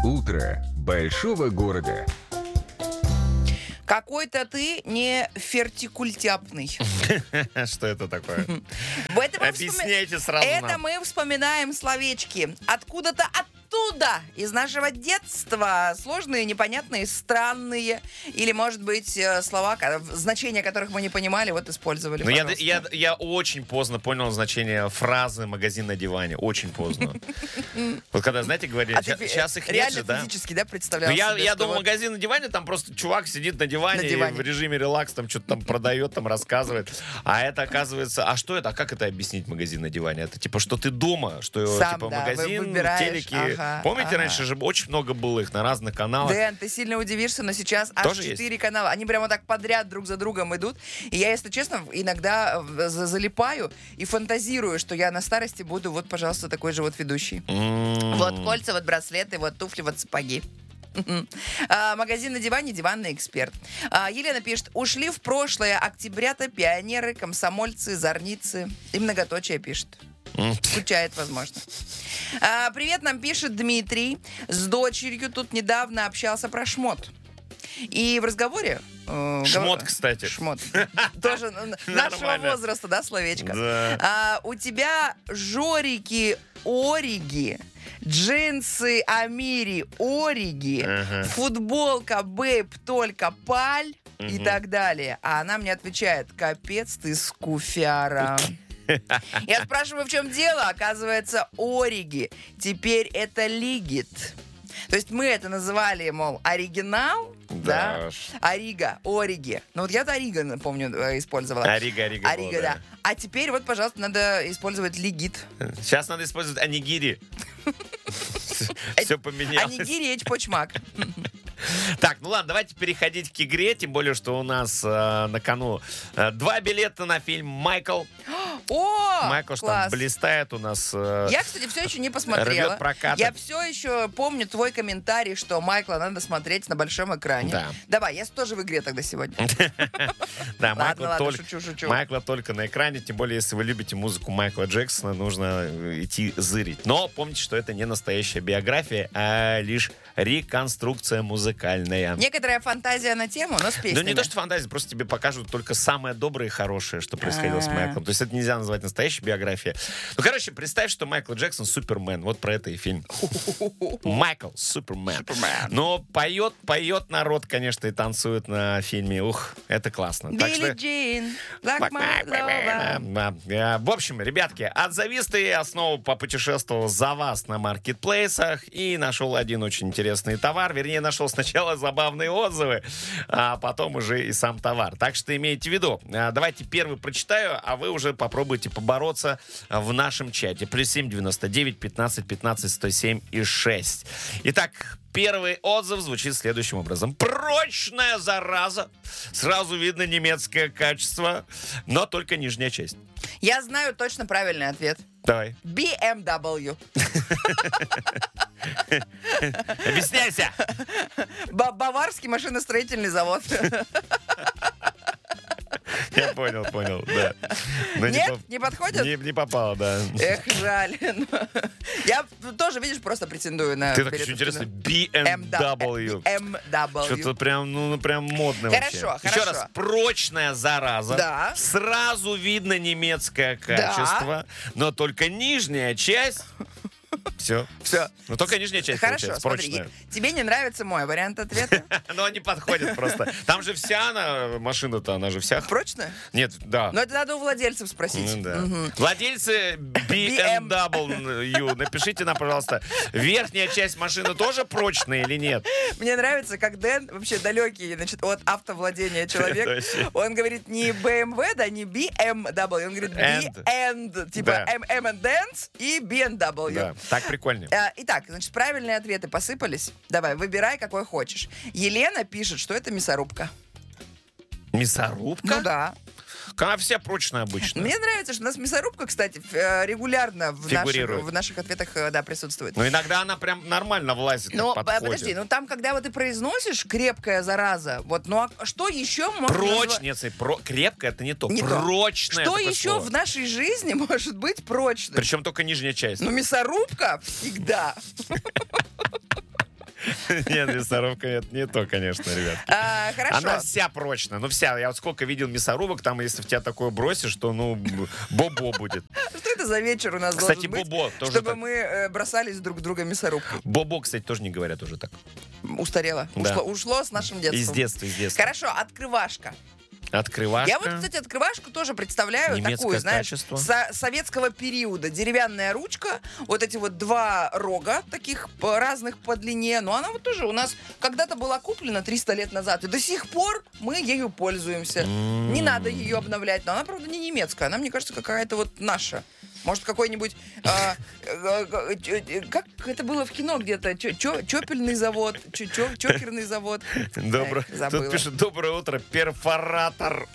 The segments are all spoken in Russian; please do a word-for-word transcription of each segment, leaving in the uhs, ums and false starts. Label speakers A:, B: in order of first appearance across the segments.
A: Утро большого города.
B: Какой-то ты не фертикультяпный.
C: Что это такое?
B: Это мы
C: Объясняйте
B: вспоми-
C: сразу
B: Это
C: нам.
B: мы вспоминаем словечки. Откуда-то оттуда, из нашего детства. Сложные, непонятные, странные. Или, может быть, э, слова, ко- значения которых мы не понимали, вот использовали.
C: Ну, я,
B: пожалуйста.
C: я, я очень поздно понял значение фразы «магазин на диване». Очень поздно. Вот когда, знаете, говорили,
B: А ты фи-
C: сейчас их нет
B: реально
C: же, да?
B: физически, да, представлял
C: Ну, я,
B: себе,
C: я
B: что
C: думал,
B: вот-
C: магазин на диване, там просто чувак сидит на диване,
B: На
C: и
B: диване.
C: в режиме релакс, там что-то там продает, там рассказывает. А это, оказывается, а что это? А как это объяснить магазин на диване? Это типа, что ты дома, что
B: Сам,
C: типа
B: да, вы-
C: магазин,
B: выбираешь,
C: телеки.
B: ага,
C: Помните,
B: ага.
C: раньше же очень много было их на разных каналах.
B: Дэн, ты сильно удивишься, но сейчас аж
C: Тоже
B: четыре канала. Они прямо так подряд друг за другом идут. И я, если честно, иногда э, за- залипаю и фантазирую, что я на старости буду вот, пожалуйста, такой же вот ведущий.
C: М.
B: Вот кольца, вот браслеты, вот туфли, вот сапоги. А, Магазин на диване, диванный эксперт. А, Елена пишет: ушли в прошлое октябрята, пионеры, комсомольцы, зорницы. И многоточие пишет.
C: М.
B: Скучает, возможно. А, привет, нам пишет Дмитрий. С дочерью тут недавно общался про шмот. И в разговоре... э,
C: Шмот,
B: гов-
C: кстати.
B: Шмот. Тоже н- нашего
C: Нормально.
B: возраста, да, словечко?
C: Да.
B: А, у тебя жорики, ориги, джинсы Амири, ориги,
C: Ага.
B: футболка Бэйб только паль и
C: Мгм.
B: так далее. А она мне отвечает: капец ты скуфяра. Я спрашиваю, в чем дело? Оказывается, ориги. Теперь это лигит. То есть мы это называли, мол, оригинал, да?
C: Да уж.
B: Орига, ориги. Ну вот я-то орига, помню, э, использовала.
C: Арига, Арига. было,
B: Орига, да. А теперь вот, пожалуйста, надо использовать лигит.
C: Сейчас надо использовать анигири. Все поменялось.
B: Анигири эчпочмак.
C: Так, ну ладно, давайте переходить к игре, тем более, что у нас э, на кону э, два билета на фильм «Майкл».
B: О,
C: Майкл что
B: класс.
C: там блистает у нас. э,
B: Я, кстати, все еще не посмотрела.
C: рвет прокаты.
B: Я все еще помню твой комментарий, что Майкла надо смотреть на большом экране.
C: Да.
B: Давай, я тоже в игре тогда сегодня.
C: Да,
B: Ладно,
C: Майкла
B: ладно,
C: только,
B: шучу, шучу.
C: Майкла только на экране, тем более, если вы любите музыку Майкла Джексона, нужно э, идти зырить. Но помните, что это не настоящая биография, а лишь реконструкция музыкальная.
B: Некоторая фантазия на тему, но с
C: Ну,
B: песнями.
C: не то, что фантазия, просто тебе покажут только самое доброе и хорошее, что происходило с
B: А.
C: Майклом. То есть это нельзя назвать настоящей биографией. Ну, короче, представь, что Майкл Джексон Супермен. Вот про это и фильм. Майкл Супермен.
B: Супермен.
C: Но поет, поет народ, конечно, и танцует на фильме. Ух, это классно. Так
B: Билли
C: что-
B: Джин, Black My Lover.
C: Да, да. В общем, ребятки, отзовись ты, я снова попутешествовал за вас на маркетплейсах и нашел один очень интересный товар. Вернее, нашел сначала забавные отзывы, а потом уже и сам товар. Так что имейте в виду. А, Давайте первый прочитаю, а вы уже попробуйте побороться в нашем чате. Плюс семь девяносто девять пятнадцать пятнадцать сто семь и шесть. Итак, первый отзыв звучит следующим образом. Прочная зараза. Сразу видно немецкое качество, но только нижняя часть.
B: Я знаю точно правильный ответ.
C: Давай,
B: би эм дабл ю.
C: объясняйся.
B: Ба- Баварский машиностроительный завод.
C: Я понял, понял, да. Но
B: Нет?
C: поп-
B: Не подходит?
C: Не, не попало, да.
B: Эх, жаль. Я тоже, видишь, просто претендую на
C: Ты так
B: билеты
C: еще
B: в
C: интересно,
B: кино.
C: би эм дабл ю.
B: би эм дабл ю.
C: Что-то прям, ну, ну, прям модно
B: Хорошо,
C: вообще. Еще
B: хорошо.
C: раз, прочная зараза.
B: Да.
C: Сразу видно немецкое качество, но только нижняя часть... Все.
B: Все.
C: Ну, только нижняя часть
B: Хорошо,
C: получается,
B: смотри.
C: прочная.
B: Тебе не нравится мой вариант ответа?
C: Но они подходят просто. Там же вся она, машина-то, она же вся...
B: Прочно?
C: Нет, да.
B: Но это надо у владельцев спросить.
C: Ну да.
B: Мгм.
C: Владельцы би эм дабл ю, напишите нам, пожалуйста, верхняя часть машины тоже прочная или нет?
B: Мне нравится, как Дэн, вообще далекий, значит, от автовладения человек,
C: Вообще.
B: он говорит не би эм дабл ю, да, не би эм дабл ю, он говорит
C: And.
B: B and, типа
C: Да.
B: M, M and Dance и би эм дабл ю.
C: Да, так прикольнее.
B: А, Итак, значит, правильные ответы посыпались. Давай, выбирай, какой хочешь. Елена пишет, что это мясорубка.
C: Мясорубка?
B: Ну да.
C: Она вся прочная обычно.
B: Мне нравится, что у нас мясорубка, кстати, ф- э, регулярно в наших,
C: Фигурирует.
B: в наших ответах э, да, присутствует.
C: Но иногда она прям нормально влазит,
B: Ну,
C: так
B: по-
C: подходит.
B: подожди, ну там, когда вот ты произносишь крепкая зараза, вот, ну а что еще можно
C: Прочь,
B: назва-
C: нет, смотри, про... крепкое это не то.
B: Не то.
C: Прочное
B: Что
C: такое
B: еще
C: слово.
B: в нашей жизни может быть прочным?
C: Причем только нижняя часть.
B: Ну, мясорубка всегда.
C: Нет, мясорубка это не то, конечно, ребят.
B: А, хорошо.
C: Она вся прочная. Ну, вся. Я вот сколько видел мясорубок, там, если в тебя такое бросишь, то, ну, бобо будет.
B: Что это за вечер у нас
C: Кстати,
B: должен быть,
C: бобо тоже
B: чтобы
C: так.
B: мы э, бросались друг друга мясорубкой?
C: Бобо, кстати, тоже не говорят уже так.
B: Устарело.
C: Да.
B: Ушло, ушло с нашим детством.
C: Из детства, из детства.
B: Хорошо, открывашка.
C: Открывашка.
B: Я вот, кстати, открывашку тоже представляю
C: Немецкое
B: такую, знаешь,
C: качество.
B: со- советского периода. Деревянная ручка, вот эти вот два рога таких по- разных по длине. Но она вот тоже у нас когда-то была куплена триста лет назад. И до сих пор мы ею пользуемся.
C: М.
B: Не надо ее обновлять. Но она, правда, не немецкая. Она, мне кажется, какая-то вот наша. Может, какой-нибудь... а, э, э, э, как это было в кино где-то? Чё- чё- Чопельный завод, чё- чё- чокерный завод.
C: Добро-
B: Эх, забыла.
C: Тут пишут: доброе утро, перфоратор.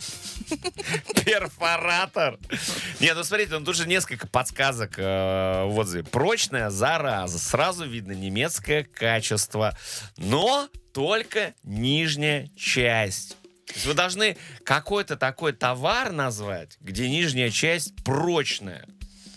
C: Перфоратор. Не, ну смотрите, ну тут же несколько подсказок э, в отзыве. Прочная зараза. Сразу видно немецкое качество. Но только нижняя часть. То есть вы должны какой-то такой товар назвать, где нижняя часть прочная.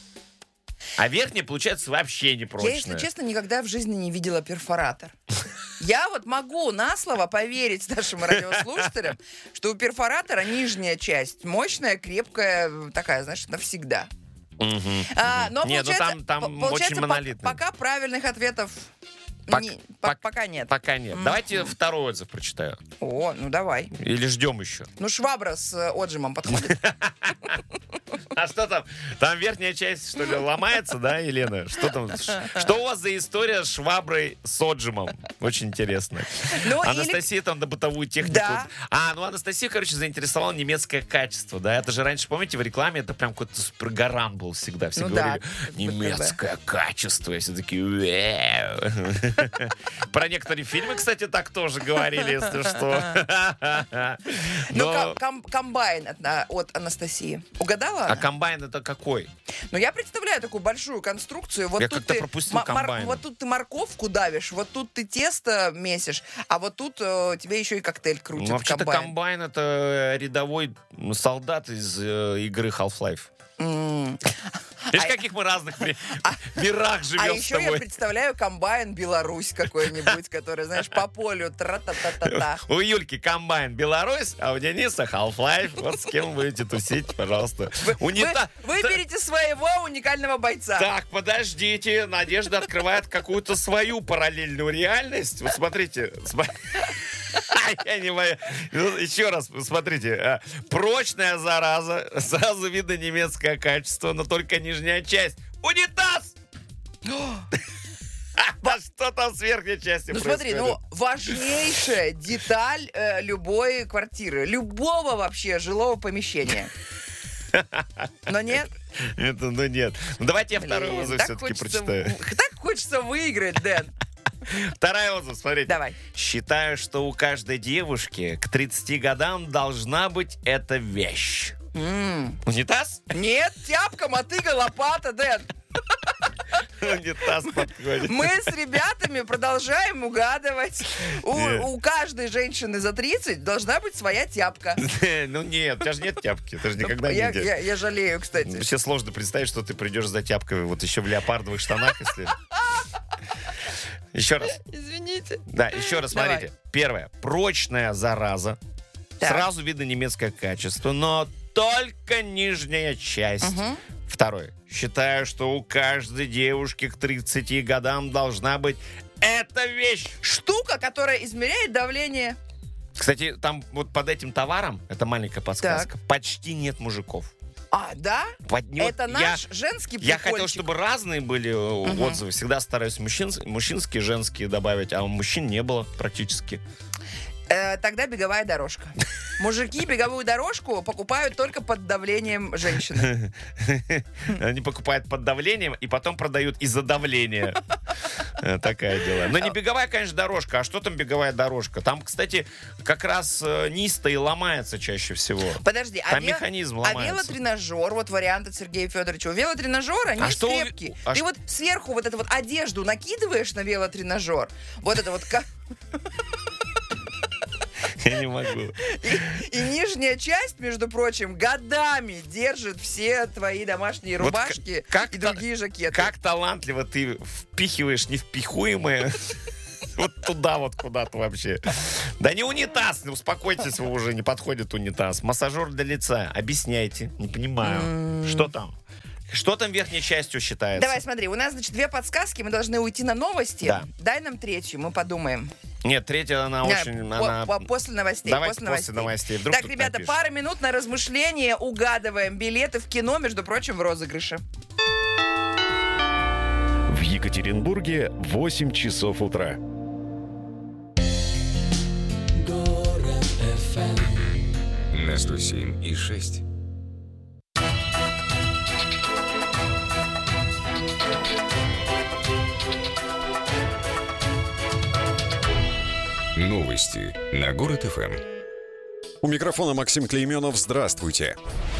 C: А верхняя, получается, вообще не прочная.
B: Я, если честно, никогда в жизни не видела перфоратор. Я вот могу на слово поверить нашим радиослушателям, что у перфоратора нижняя часть мощная, крепкая, такая, знаешь, навсегда.
C: Мгм.
B: А, но
C: Не, ну
B: получается,
C: там- там
B: по- получается,
C: очень
B: по-
C: монолитный.
B: пока правильных ответов
C: Пок-
B: не- по-
C: пок-
B: пока нет.
C: Пока нет.
B: Мгм.
C: Давайте второй отзыв прочитаю.
B: О, ну давай.
C: Или ждем еще.
B: Ну, швабра с э, отжимом подходит.
C: А что там? Там верхняя часть, что ли, ломается, да, Елена? Что там? Ш- Что у вас за история с шваброй с отжимом? Очень интересно.
B: Ну, или-
C: Анастасия там на бытовую технику.
B: Да.
C: А, ну Анастасия, короче, заинтересовала немецкое качество, да? Это же раньше, помните, в рекламе это прям какой-то супергарант был всегда. Все
B: Ну да,
C: говорили,
B: как бы,
C: немецкое качество. И все такие, «Уэу». Про некоторые фильмы, кстати, так тоже говорили, если что.
B: Ну,
C: Но-
B: ком- ком- комбайн от, а, от Анастасии. Угадала?
C: А
B: она?
C: комбайн это какой?
B: Ну, я представляю такую большую конструкцию. Вот
C: Я
B: тут
C: как-то
B: ты
C: пропустил
B: ма- мар-
C: комбайн.
B: Вот тут ты морковку давишь, вот тут ты тесто месишь, а вот тут э, тебе еще и коктейль крутит
C: Ну, вообще-то
B: комбайн.
C: комбайн это рядовой солдат из э, игры Half-Life.
B: М.
C: Видишь,
B: А-
C: каких мы разных ми- мирах
B: А
C: живем с
B: еще я
C: тобой.
B: представляю комбайн Беларусь какой-нибудь, который, знаешь, по полю тра-та-та-та-та.
C: У Юльки комбайн Беларусь, а у Дениса Half-Life. Вот с кем будете тусить, пожалуйста. Унита...
B: Вы выберите своего уникального бойца.
C: Так, подождите. Надежда открывает какую-то свою параллельную реальность. Вот смотрите. см- Я не могу. Ну, еще раз, смотрите. а, Прочная зараза. Сразу видно немецкое качество, но только нижняя часть. Унитаз! А что там с верхней части
B: Ну смотри,
C: происходит?
B: ну важнейшая деталь э, любой квартиры, любого вообще жилого помещения. Но нет.
C: Это, ну нет. Ну давайте я второй
B: Блин,
C: отзыв
B: так
C: все-таки
B: хочется
C: прочитаю.
B: в- Так хочется выиграть, Дэн.
C: Второй отзыв, смотрите.
B: Давай.
C: Считаю, что у каждой девушки к тридцати годам должна быть эта вещь.
B: М.
C: Унитаз?
B: Нет, тяпка, мотыга, лопата, Дэн.
C: Унитаз подходит.
B: Мы с ребятами продолжаем угадывать. У,
C: Нет.
B: у каждой женщины за тридцать должна быть своя тяпка.
C: Ну нет, у тебя же нет тяпки. Ты же никогда
B: я,
C: не делаешь.
B: я, я жалею, кстати.
C: Вообще сложно представить, что ты придешь за тяпкой вот еще в леопардовых штанах, если... Еще раз.
B: Извините.
C: Да, еще раз
B: Давай.
C: смотрите. Первое. Прочная зараза.
B: Так.
C: Сразу видно немецкое качество, но только нижняя часть.
B: Мгм.
C: Второе. Считаю, что у каждой девушки к тридцати годам должна быть эта вещь.
B: Штука, которая измеряет давление.
C: Кстати, там вот под этим товаром, это маленькая подсказка, почти нет мужиков.
B: А, да?
C: Под него-
B: Это
C: я-
B: наш женский
C: Я
B: прикольчик.
C: хотел, чтобы разные были э,
B: Мгм.
C: отзывы. Всегда стараюсь мужчин, мужчинские, женские добавить, а у мужчин не было практически.
B: Э, тогда беговая дорожка. Мужики беговую дорожку покупают только под давлением женщины.
C: Они покупают под давлением и потом продают из-за давления. Э, Такая дела. Но не беговая, конечно, дорожка. А что там беговая дорожка? Там, кстати, как раз э, низ-то и ломается чаще всего.
B: Подожди, а,
C: Там
B: ве-
C: механизм
B: а
C: ломается.
B: велотренажер, вот вариант от Сергея Федоровича. У велотренажера не
C: А что у-
B: скрепки.
C: а
B: Ты
C: ш-
B: вот сверху вот эту вот одежду накидываешь на велотренажер. Вот это вот. ка-
C: Я не могу.
B: И нижняя часть, между прочим, годами держит все твои домашние
C: Вот
B: рубашки
C: как- как
B: и
C: та-
B: другие жакеты.
C: Как талантливо ты впихиваешь невпихуемое вот туда вот куда-то вообще. Да не унитаз, успокойтесь вы уже, не подходит унитаз. Массажер для лица, объясняйте, не понимаю. Что там? Что там верхней частью считается?
B: Давай, смотри, у нас, значит, две подсказки, мы должны уйти на новости.
C: Да.
B: Дай нам третью, мы подумаем.
C: Нет, третья, она
B: Да,
C: очень...
B: по-
C: она...
B: по- после новостей.
C: Давайте
B: после новостей.
C: после новостей. Вдруг
B: Так,
C: тут
B: ребята,
C: напишут.
B: пара минут на размышление. Угадываем билеты в кино, между прочим, в розыгрыше.
D: В Екатеринбурге восемь часов утра.
A: На сто семь и шесть. Новости на Город эф эм.
E: У микрофона Максим Клейменов. Здравствуйте.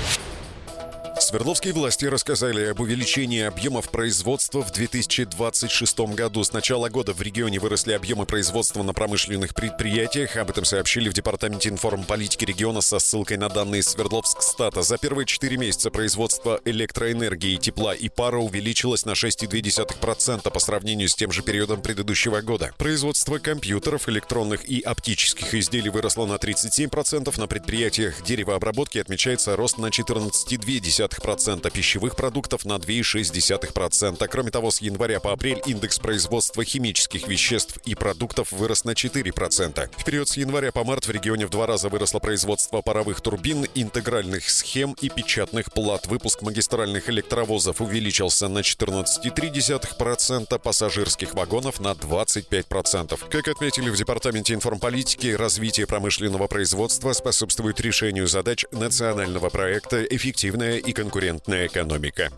E: Свердловские власти рассказали об увеличении объемов производства в две тысячи двадцать шестом году. С начала года в регионе выросли объемы производства на промышленных предприятиях. Об этом сообщили в Департаменте информполитики региона со ссылкой на данные Свердловскстата. За первые четыре месяца производство электроэнергии, тепла и пара увеличилось на шесть целых две десятых процента по сравнению с тем же периодом предыдущего года. Производство компьютеров, электронных и оптических изделий выросло на тридцать семь процентов. На предприятиях деревообработки отмечается рост на четырнадцать целых две десятых процента, пищевых продуктов на два целых шесть десятых процента. Кроме того, с января по апрель индекс производства химических веществ и продуктов вырос на четыре процента. В период с января по март в регионе в два раза выросло производство паровых турбин, интегральных схем и печатных плат. Выпуск магистральных электровозов увеличился на четырнадцать целых три десятых процента, пассажирских вагонов на двадцать пять процентов. Как отметили в Департаменте информполитики, развитие промышленного производства способствует решению задач национального проекта «Эффективная и конкурентная экономика».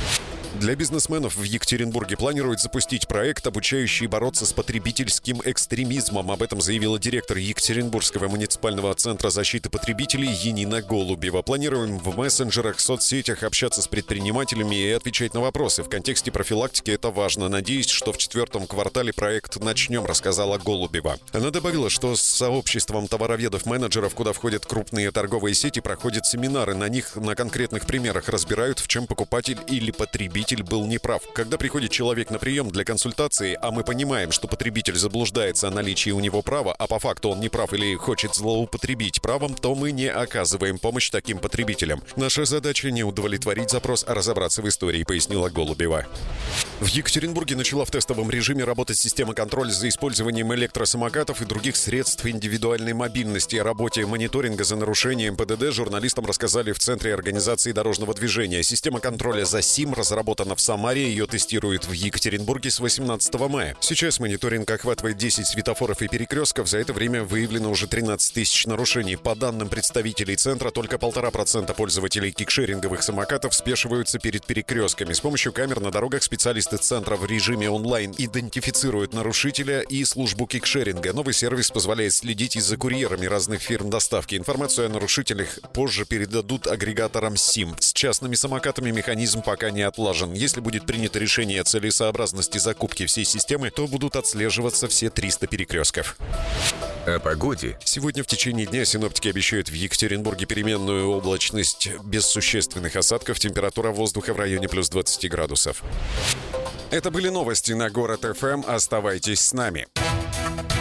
E: Для бизнесменов в Екатеринбурге планируют запустить проект, обучающий бороться с потребительским экстремизмом. Об этом заявила директор Екатеринбургского муниципального центра защиты потребителей Янина Голубева. Планируем в мессенджерах, соцсетях общаться с предпринимателями и отвечать на вопросы. В контексте профилактики это важно. Надеюсь, что в четвертом квартале проект начнем, рассказала Голубева. Она добавила, что с сообществом товароведов-менеджеров, куда входят крупные торговые сети, проходят семинары. На них на конкретных примерах разбирают, в чем покупатель или потребитель был неправ. Когда приходит человек на прием для консультации, а мы понимаем, что потребитель заблуждается о наличии у него права, а по факту он не прав или хочет злоупотребить правом, то мы не оказываем помощь таким потребителям. Наша задача не удовлетворить запрос, а разобраться в истории, пояснила Голубева. В Екатеринбурге начала в тестовом режиме работать система контроля за использованием электросамокатов и других средств индивидуальной мобильности. О работе мониторинга за нарушением пэ дэ дэ журналистам рассказали в Центре организации дорожного движения. Система контроля за СИМ разработана в Самаре, ее тестируют в Екатеринбурге с восемнадцатого мая. Сейчас мониторинг охватывает десять светофоров и перекрестков. За это время выявлено уже тринадцать тысяч нарушений. По данным представителей центра, только полтора процента пользователей кикшеринговых самокатов спешиваются перед перекрестками. С помощью камер на дорогах специалисты центра в режиме онлайн идентифицируют нарушителя и службу кикшеринга. Новый сервис позволяет следить и за курьерами разных фирм доставки. Информацию о нарушителях позже передадут агрегаторам СИМ. С частными самокатами механизм пока не отлажен. Если будет принято решение о целесообразности закупки всей системы, то будут отслеживаться все триста перекрестков.
A: О погоде.
E: Сегодня в течение дня синоптики обещают в Екатеринбурге переменную облачность без существенных осадков. Температура воздуха в районе плюс двадцать градусов. Это были новости на Город эф эм. Оставайтесь с нами.